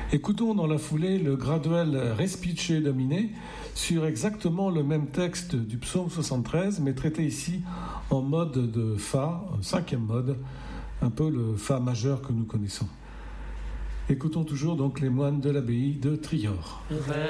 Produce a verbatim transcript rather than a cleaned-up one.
Écoutons dans la foulée le graduel Respice Domine sur exactement le même texte du psaume soixante-treize, mais traité ici en mode de Fa, un cinquième mode, un peu le Fa majeur que nous connaissons. Écoutons toujours donc les moines de l'abbaye de Trior.